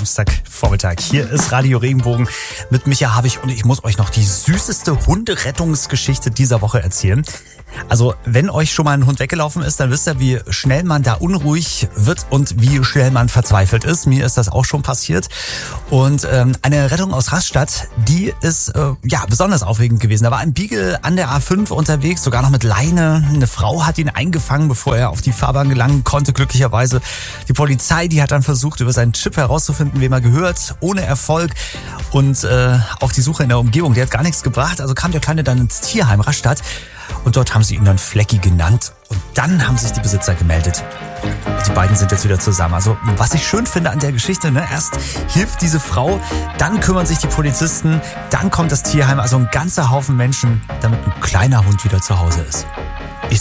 Samstagvormittag. Hier ist Radio Regenbogen mit Micha Habich und ich muss euch noch die süßeste Hunderettungsgeschichte dieser Woche erzählen. Also, wenn euch schon mal ein Hund weggelaufen ist, dann wisst ihr, wie schnell man da unruhig wird und wie schnell man verzweifelt ist. Mir ist das auch schon passiert. Und eine Rettung aus Rastatt, die ist besonders aufregend gewesen. Da war ein Beagle an der A5 unterwegs, sogar noch mit Leine. Eine Frau hat ihn eingefangen, bevor er auf die Fahrbahn gelangen konnte, glücklicherweise. Die Polizei, die hat dann versucht, über seinen Chip herauszufinden, wem er gehört, ohne Erfolg. Und auch die Suche in der Umgebung, die hat gar nichts gebracht. Also kam der Kleine dann ins Tierheim Rastatt. Und dort haben sie ihn dann Flecki genannt. Und dann haben sich die Besitzer gemeldet. Die beiden sind jetzt wieder zusammen. Also was ich schön finde an der Geschichte, erst hilft diese Frau, dann kümmern sich die Polizisten, dann kommt das Tierheim. Also ein ganzer Haufen Menschen, damit ein kleiner Hund wieder zu Hause ist.